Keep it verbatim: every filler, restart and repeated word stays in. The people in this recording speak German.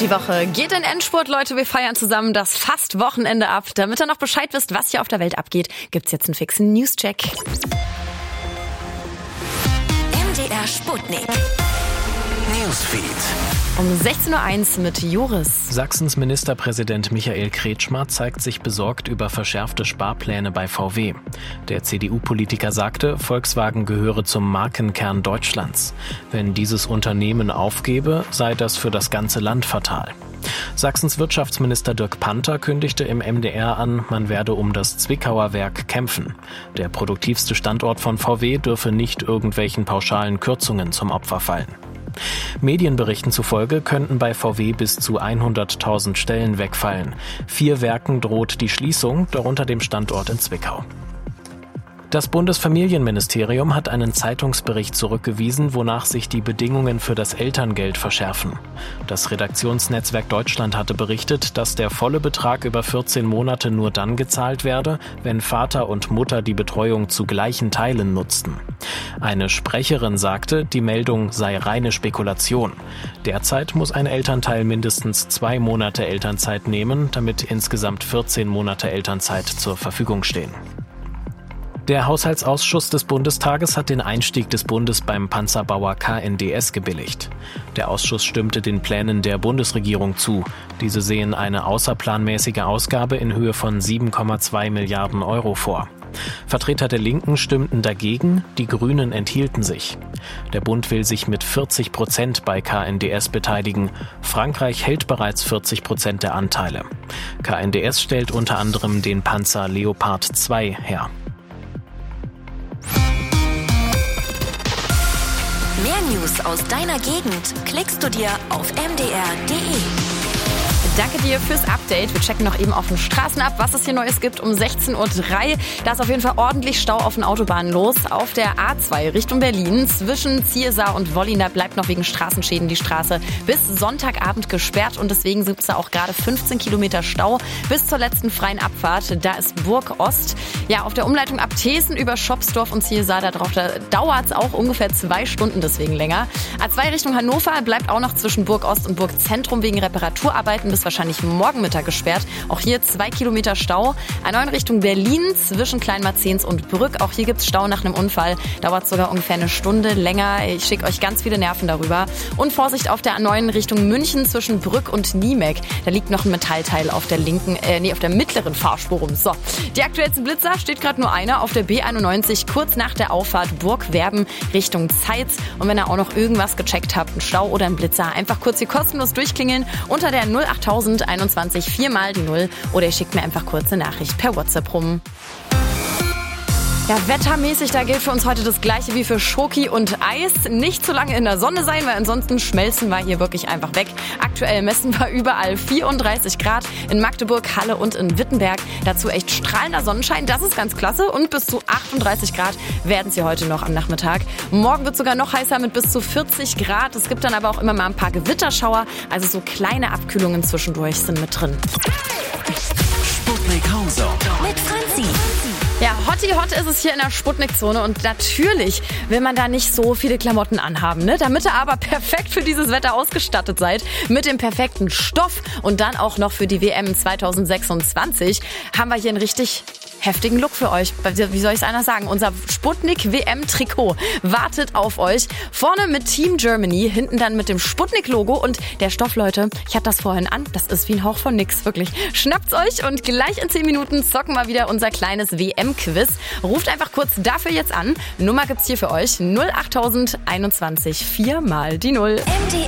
Die Woche geht in Endspurt, Leute. Wir feiern zusammen das fast Wochenende ab. Damit ihr noch Bescheid wisst, was hier auf der Welt abgeht, gibt's jetzt einen fixen News-Check. M D R Sputnik. Newsfeed. Um sechzehn Uhr eins mit Joris. Sachsens Ministerpräsident Michael Kretschmer zeigt sich besorgt über verschärfte Sparpläne bei V W. Der C D U-Politiker sagte, Volkswagen gehöre zum Markenkern Deutschlands. Wenn dieses Unternehmen aufgebe, sei das für das ganze Land fatal. Sachsens Wirtschaftsminister Dirk Panther kündigte im M D R an, man werde um das Zwickauer Werk kämpfen. Der produktivste Standort von V W dürfe nicht irgendwelchen pauschalen Kürzungen zum Opfer fallen. Medienberichten zufolge könnten bei V W bis zu hunderttausend Stellen wegfallen. Vier Werken droht die Schließung, darunter dem Standort in Zwickau. Das Bundesfamilienministerium hat einen Zeitungsbericht zurückgewiesen, wonach sich die Bedingungen für das Elterngeld verschärfen. Das Redaktionsnetzwerk Deutschland hatte berichtet, dass der volle Betrag über vierzehn Monate nur dann gezahlt werde, wenn Vater und Mutter die Betreuung zu gleichen Teilen nutzten. Eine Sprecherin sagte, die Meldung sei reine Spekulation. Derzeit muss ein Elternteil mindestens zwei Monate Elternzeit nehmen, damit insgesamt vierzehn Monate Elternzeit zur Verfügung stehen. Der Haushaltsausschuss des Bundestages hat den Einstieg des Bundes beim Panzerbauer K N D S gebilligt. Der Ausschuss stimmte den Plänen der Bundesregierung zu. Diese sehen eine außerplanmäßige Ausgabe in Höhe von sieben Komma zwei Milliarden Euro vor. Vertreter der Linken stimmten dagegen, die Grünen enthielten sich. Der Bund will sich mit vierzig Prozent bei K N D S beteiligen. Frankreich hält bereits vierzig Prozent der Anteile. K N D S stellt unter anderem den Panzer Leopard zwei her. Mehr News aus deiner Gegend klickst du dir auf m d r punkt d e. Danke dir fürs Update. Wir checken noch eben auf den Straßen ab, was es hier Neues gibt um sechzehn Uhr drei. Da ist auf jeden Fall ordentlich Stau auf den Autobahnen los. Auf der A zwei Richtung Berlin zwischen Ziersar und Wollin bleibt noch wegen Straßenschäden die Straße bis Sonntagabend gesperrt. Und deswegen gibt es da auch gerade fünfzehn Kilometer Stau bis zur letzten freien Abfahrt. Da ist Burg Ost. Ja, auf der Umleitung ab Thesen über Schopsdorf und Ziersar, da drauf, da dauert es auch ungefähr zwei Stunden, deswegen länger. A zwei Richtung Hannover bleibt auch noch zwischen Burg Ost und Burg Zentrum wegen Reparaturarbeiten bis wahrscheinlich morgen Mittag gesperrt. Auch hier zwei Kilometer Stau. A neun Richtung Berlin zwischen Kleinmarzens und Brück. Auch hier gibt es Stau nach einem Unfall. Dauert sogar ungefähr eine Stunde länger. Ich schicke euch ganz viele Nerven darüber. Und Vorsicht auf der A neun Richtung München zwischen Brück und Niemek. Da liegt noch ein Metallteil auf der linken, äh, nee, auf der mittleren Fahrspur rum. So, die aktuellsten Blitzer steht gerade nur einer auf der B einundneunzig kurz nach der Auffahrt Burgwerben Richtung Zeitz. Und wenn ihr auch noch irgendwas gecheckt habt, einen Stau oder einen Blitzer, einfach kurz hier kostenlos durchklingeln unter der null acht null null einundzwanzig vier mal die null oder ihr schickt mir einfach kurze Nachricht per WhatsApp rum. Ja, wettermäßig, da gilt für uns heute das Gleiche wie für Schoki und Eis. Nicht zu lange in der Sonne sein, weil ansonsten schmelzen wir hier wirklich einfach weg. Aktuell messen wir überall vierunddreißig Grad in Magdeburg, Halle und in Wittenberg. Dazu echt strahlender Sonnenschein, das ist ganz klasse. Und bis zu achtunddreißig Grad werden es hier heute noch am Nachmittag. Morgen wird sogar noch heißer mit bis zu vierzig Grad. Es gibt dann aber auch immer mal ein paar Gewitterschauer. Also so kleine Abkühlungen zwischendurch sind mit drin. Sputnik Countdown mit Franzi. Ja, Hotti Hot ist es hier in der Sputnik-Zone und natürlich will man da nicht so viele Klamotten anhaben, ne? Damit ihr aber perfekt für dieses Wetter ausgestattet seid, mit dem perfekten Stoff und dann auch noch für die W M zwanzig sechsundzwanzig, haben wir hier einen richtig heftigen Look für euch. Wie soll ich es anders sagen? Unser Sputnik-W M-Trikot wartet auf euch. Vorne mit Team Germany, hinten dann mit dem Sputnik-Logo und der Stoff, Leute, ich hatte das vorhin an, das ist wie ein Hauch von nix, wirklich. Schnappt euch und gleich in zehn Minuten zocken wir wieder unser kleines W M-Quiz. Ruft einfach kurz dafür jetzt an. Nummer gibt's hier für euch null acht null null einundzwanzig vier mal die null.